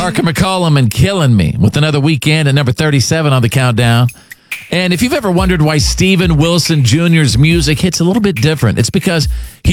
Parker McCollum and Killing Me with another weekend at number 37 on the countdown. And if you've ever wondered why Steven Wilson Jr.'s music hits a little bit different, it's because he